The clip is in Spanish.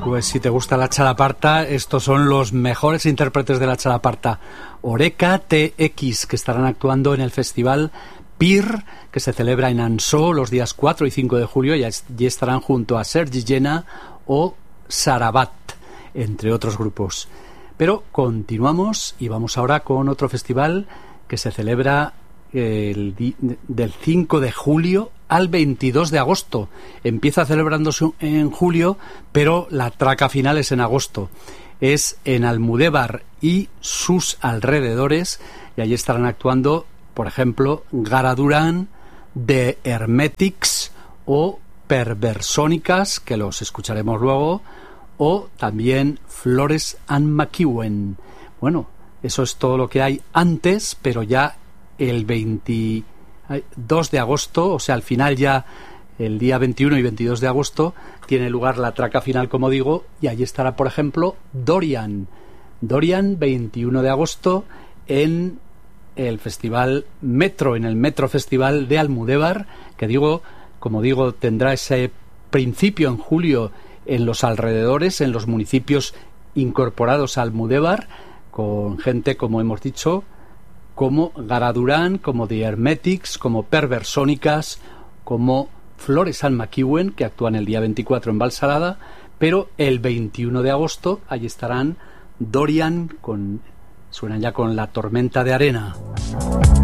Pues si te gusta la chalaparta, estos son los mejores intérpretes de la chalaparta. Oreca TX, que estarán actuando en el festival PIR, que se celebra en Ansó los días 4 y 5 de julio, y estarán junto a Sergi Llena o Sarabat, entre otros grupos. Pero continuamos y vamos ahora con otro festival que se celebra del 5 de julio al 22 de agosto. Empieza celebrándose en julio, pero la traca final es en agosto. Es en Almudévar y sus alrededores, y allí estarán actuando, por ejemplo, Gara Durán, The Hermetics o Perversónicas, que los escucharemos luego, o también Flores and McEwen. Bueno, eso es todo lo que hay antes, pero ya el 22 de agosto, o sea, al final ya el día 21 y 22 de agosto, tiene lugar la traca final, como digo, y allí estará, por ejemplo, Dorian. Dorian, 21 de agosto, en el Festival Metro, en el Metro Festival de Almudévar, que como digo, tendrá ese principio en julio en los alrededores, en los municipios incorporados a Almudévar, con gente, como hemos dicho, como Gara Durán, como The Hermetics, como Perversónicas, como Flores and McEwen, que actúan el día 24 en Valsalada, pero el 21 de agosto allí estarán Dorian, suenan ya con La Tormenta de Arena.